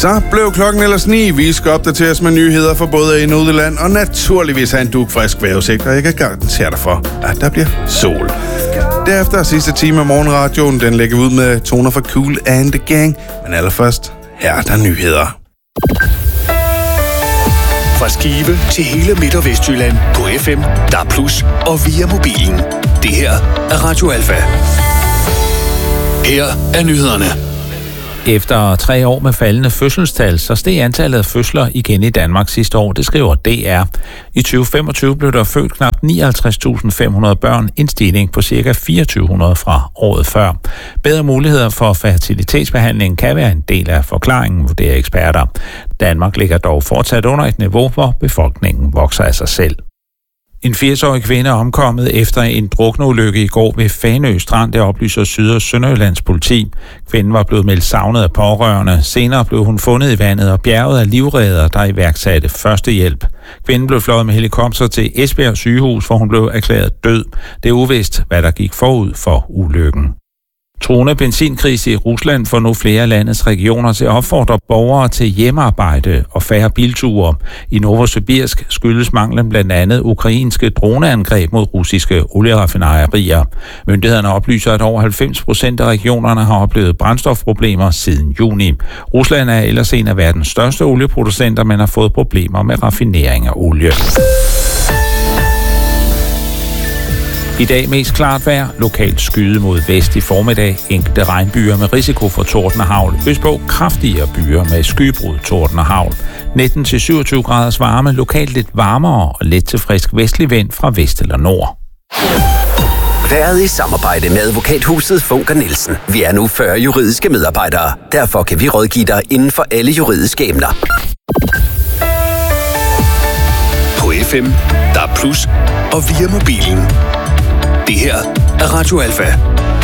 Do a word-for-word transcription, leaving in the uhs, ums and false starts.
Så blev klokken ellers ni. Vi skal opdateres med nyheder for både ind og udeland, og naturligvis have en dugfrisk vejrudsigt, og jeg kan garantere dig for, at der bliver sol. Derefter sidste time af morgenradioen, den lægger ud med toner fra Kool and the Gang. Men allerførst, her er der nyheder. Fra Skive til hele Midt- og Vestjylland på F M, D A B plus, og via mobilen. Det her er Radio Alfa. Her er nyhederne. Efter tre år med faldende fødselstal, så steg antallet af fødsler igen i Danmark sidste år, det skriver D R. I tyve femogtyve blev der født knap nioghalvtreds tusind fem hundrede børn, en stigning på ca. fireogtyve hundrede fra året før. Bedre muligheder for fertilitetsbehandling kan være en del af forklaringen, vurderer eksperter. Danmark ligger dog fortsat under et niveau, hvor befolkningen vokser af sig selv. En firs-årig kvinde er omkommet efter en drukneulykke i går ved Fanø Strand, det oplyser Syd- og Sønderjyllands politi. Kvinden var blevet meldt savnet af pårørende. Senere blev hun fundet i vandet og bjerget af livredder, der iværksatte førstehjælp. Kvinden blev fløjet med helikopter til Esbjerg sygehus, hvor hun blev erklæret død. Det er uvist, hvad der gik forud for ulykken. Truende benzinkrise i Rusland får nu flere af landets regioner til at opfordre borgere til hjemmearbejde og færre bilture. I Novosibirsk skyldes manglen blandt andet ukrainske droneangreb mod russiske olieraffinaderier. Myndighederne oplyser, at over halvfems procent af regionerne har oplevet brændstofproblemer siden juni. Rusland er ellers en af verdens største olieproducenter, men har fået problemer med raffinering af olie. I dag mest klart vejr, lokalt skyde mod vest i formiddag, enkelte regnbyer med risiko for torden og hagl. Østpå kraftigere byer med skybrud, torden og hagl. nitten til syvogtyve graders varme, lokalt lidt varmere og let til frisk vestlig vind fra vest eller nord. Været i samarbejde med advokathuset Funker Nielsen. Vi er nu fyrre juridiske medarbejdere. Derfor kan vi rådgive dig inden for alle juridiske emner. På F M, D A B plus, og via mobilen. Det her er Radio Alfa.